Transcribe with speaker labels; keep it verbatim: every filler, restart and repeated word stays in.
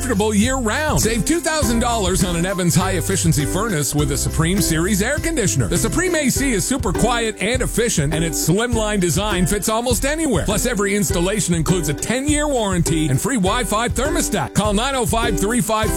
Speaker 1: comfortable year-round. Save two thousand dollars on an Evans high-efficiency furnace with a Supreme Series air conditioner. The Supreme A C is super quiet and efficient, and its slimline design fits almost anywhere. Plus, every installation includes a ten-year warranty and free Wi-Fi thermostat. Call nine oh five, three five